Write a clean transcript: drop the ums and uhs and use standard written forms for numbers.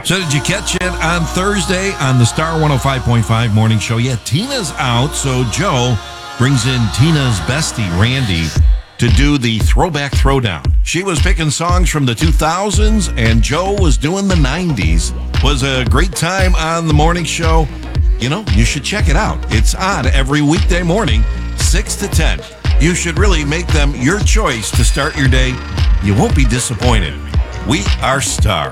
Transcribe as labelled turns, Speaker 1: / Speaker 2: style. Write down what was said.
Speaker 1: So did you catch it on Thursday on the Star 105.5 morning show? Yeah, Tina's out, so Joe brings in Tina's bestie, Randy, to do the Throwback Throwdown. She was picking songs from the 2000s, and Joe was doing the 90s. Was a great time on the morning show. You know, you should check it out. It's on every weekday morning, 6 to 10. You should really make them your choice to start your day. You won't be disappointed. We are Star.